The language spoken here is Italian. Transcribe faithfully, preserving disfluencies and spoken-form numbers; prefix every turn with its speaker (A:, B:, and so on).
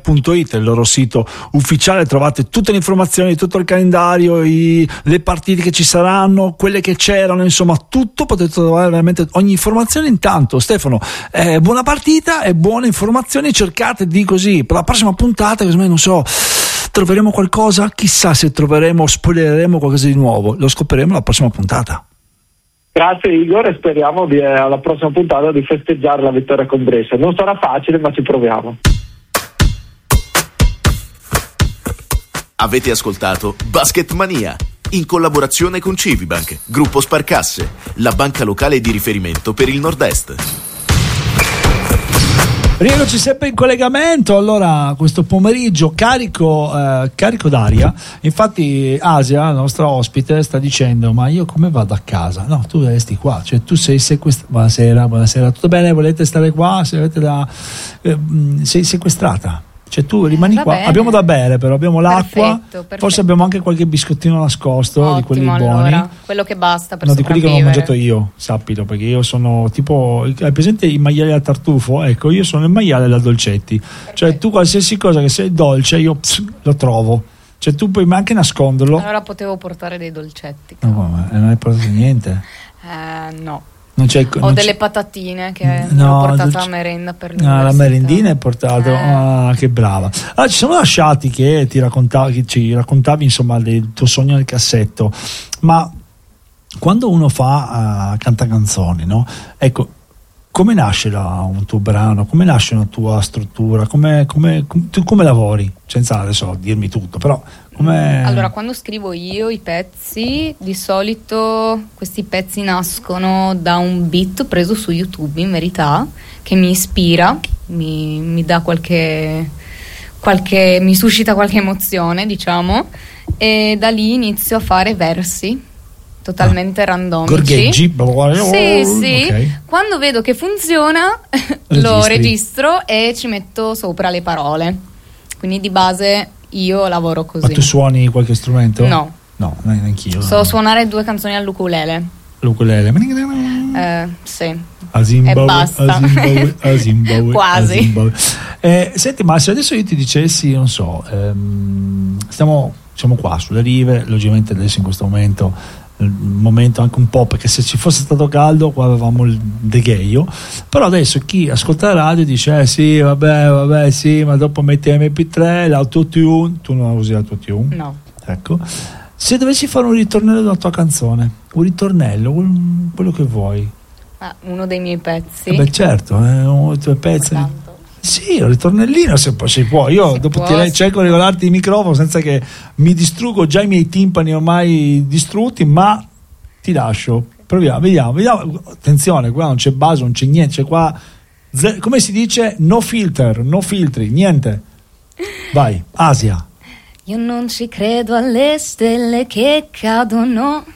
A: punto it, il loro sito ufficiale, trovate tutte le informazioni, tutto il calendario, i, le partite che ci saranno, quelle che c'erano, insomma tutto, potete trovare veramente ogni informazione. Intanto Stefano, eh, buona partita e buone informazioni, cercate di così per la prossima puntata, così non so, troveremo qualcosa, chissà se troveremo, spoilereremo qualcosa di nuovo, lo scopriremo alla prossima puntata.
B: Grazie Igor, e speriamo di, eh, alla prossima puntata di festeggiare la vittoria con Brescia. Non sarà facile, ma ci proviamo.
C: Avete ascoltato Basket Mania in collaborazione con Civibank, gruppo Sparcasse, la banca locale di riferimento per il Nord-Est.
A: Rieccoci sempre in collegamento. Allora, questo pomeriggio carico, eh, carico d'aria. Infatti Asia, la nostra ospite, sta dicendo: ma io come vado a casa? No, tu resti qua, cioè tu sei sequestrata. Buonasera, buonasera, tutto bene? Volete stare qua? Se avete da... eh, sei sequestrata. Cioè tu rimani
D: Va
A: qua,
D: bene.
A: abbiamo da bere, però abbiamo l'acqua,
D: Perfetto, perfetto.
A: forse abbiamo anche qualche biscottino nascosto.
D: Ottimo,
A: di quelli buoni,
D: allora, quello che basta per
A: no, di quelli che non ho
D: sopravvivere.
A: mangiato io, sappilo, perché io sono tipo, hai presente i maiali al tartufo? Ecco, io sono il maiale da dolcetti. Perfetto. Cioè tu qualsiasi cosa che sei dolce io pss, lo trovo, cioè tu puoi anche nasconderlo.
D: Allora potevo portare dei dolcetti.
A: No, ma non hai portato niente.
D: Eh, no.
A: Non c'è,
D: Ho
A: non
D: delle
A: c'è...
D: patatine che
A: no,
D: ho portato
A: dolce...
D: a merenda per
A: ah, la merendina è portato,
D: eh.
A: ah, che brava. Allora, ci siamo lasciati che ti raccontavi, che ci raccontavi insomma del tuo sogno nel cassetto, ma quando uno fa uh, canta canzoni, no? Ecco, come nasce la, un tuo brano, come nasce una tua struttura, come, come, com, tu come lavori? Senza adesso dirmi tutto, però come...
D: Allora, quando scrivo io i pezzi, di solito questi pezzi nascono da un beat preso su YouTube, in verità, che mi ispira, mi, mi dà qualche, qualche, mi suscita qualche emozione, diciamo, e da lì inizio a fare versi totalmente ah, randomici.
A: Gorgheggi?
D: Sì, sì.
A: Okay.
D: Quando vedo che funziona lo registro e ci metto sopra le parole. Quindi di base io lavoro così.
A: Ma tu suoni qualche strumento?
D: No.
A: No, neanch'io.
D: So suonare due canzoni all'ukulele.
A: L'ukulele?
D: Eh, sì.
A: A Zimbabwe,
D: e basta.
A: A Zimbabwe, a Zimbabwe,
D: quasi.
A: A Zimbabwe. Eh, senti, ma se adesso io ti dicessi, non so, ehm, stiamo, siamo qua sulle rive, logicamente adesso in questo momento il momento anche un po', perché se ci fosse stato caldo qua avevamo il degheio, però adesso chi ascolta la radio dice eh sì vabbè vabbè sì ma dopo metti emme pi tre, l'autotune. Tu non usi l'autotune?
D: No.
A: Ecco, se dovessi fare un ritornello della tua canzone, un ritornello, un, quello che vuoi.
D: Ah, uno dei miei pezzi.
A: Eh beh certo, eh, uno dei tuoi pezzi.
D: Tanto.
A: Sì, un ritornellino se si può. Io
D: si
A: dopo
D: può,
A: ti cerco di regolarti il microfono senza che mi distruggo già i miei timpani ormai distrutti, ma ti lascio. Proviamo, vediamo, vediamo. Attenzione, qua non c'è base, non c'è niente, c'è qua ze- come si dice? No filter, no filtri, niente. Vai, Asia.
D: Io non ci credo alle stelle che cadono,